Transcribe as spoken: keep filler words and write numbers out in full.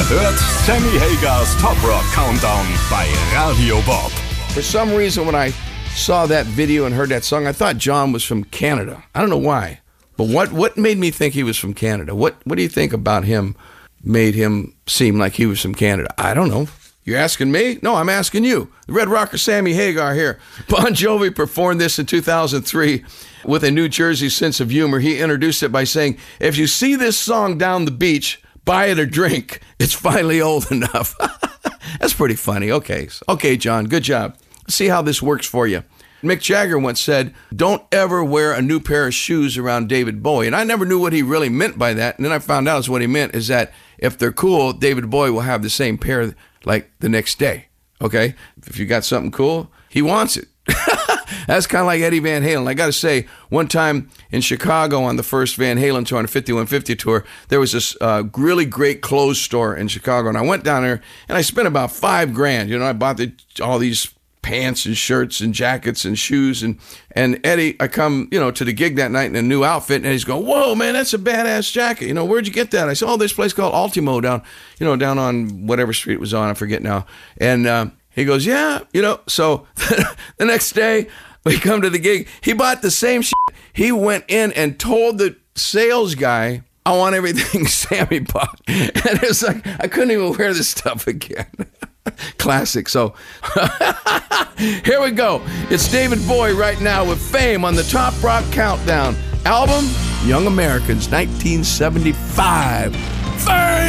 Ihr hört Sammy Hagars Top Rock Countdown bei Radio Bob. For some reason, when I saw that video and heard that song, I thought John was from Canada. I don't know why. But what, what made me think he was from Canada? What what do you think about him made him seem like he was from Canada? I don't know. You're asking me? No, I'm asking you. The Red Rocker Sammy Hagar here. Bon Jovi performed this in two thousand three with a New Jersey sense of humor. He introduced it by saying, if you see this song down the beach, buy it a drink. It's finally old enough. That's pretty funny. Okay. Okay, John, good job. Let's see how this works for you. Mick Jagger once said, don't ever wear a new pair of shoes around David Bowie. And I never knew what he really meant by that. And then I found out what he meant is that if they're cool, David Bowie will have the same pair like the next day. Okay? If you got something cool, he wants it. That's kind of like Eddie Van Halen. I got to say, one time in Chicago on the first Van Halen tour, on the fifty-one fifty tour, there was this uh, really great clothes store in Chicago. And I went down there and I spent about five grand. You know, I bought the, all these pants and shirts and jackets and shoes. And, and Eddie, I come, you know, to the gig that night in a new outfit, and he's going, whoa, man, that's a badass jacket. You know, where'd you get that? I said, oh, this place called Ultimo down, you know, down on whatever street it was on. I forget now. And uh, he goes, yeah, you know, so the next day we come to the gig. He bought the same shit. He went in and told the sales guy, I want everything Sammy bought. And it's like, I couldn't even wear this stuff again. Classic. So here we go. It's David Bowie right now with Fame on the Top Rock Countdown. Album, Young Americans, nineteen seventy-five. Fame!